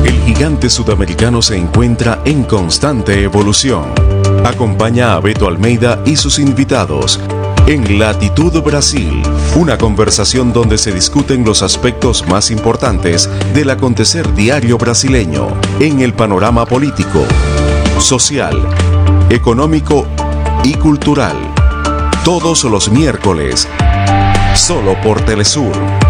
El gigante sudamericano se encuentra en constante evolución. Acompaña a Beto Almeida y sus invitados en Latitud Brasil, una conversación donde se discuten los aspectos más importantes del acontecer diario brasileño en el panorama político, social, económico y cultural. Todos los miércoles, solo por Telesur.